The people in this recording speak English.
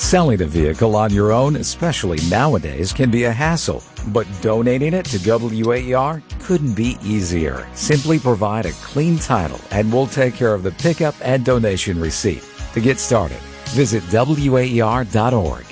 Selling a vehicle on your own, especially nowadays, can be a hassle, but donating it to WAER couldn't be easier. Simply provide a clean title and we'll take care of the pickup and donation receipt. To get started, visit WAER.org.